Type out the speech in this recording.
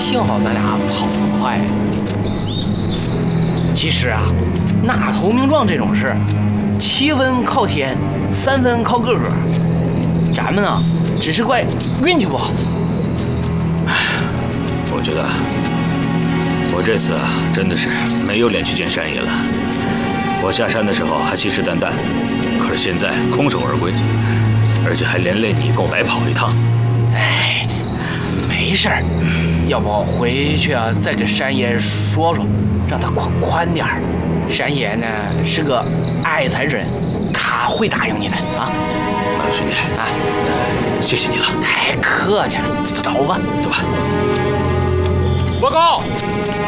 幸好咱俩跑得快。其实啊，纳投名状这种事，7分靠天，3分靠个个。咱们呢，只是怪运气不好。 我觉得我这次啊，真的是没有脸去见山爷了。我下山的时候还信誓旦旦，可是现在空手而归，而且还连累你跟我白跑一趟。 哎，没事儿，要不回去啊，再跟山爷说说，让他宽点儿。山爷呢是个爱财之人，他会答应你的啊。 马六兄弟啊，谢谢你了。 哎，客气了，走吧， 走吧。 报告。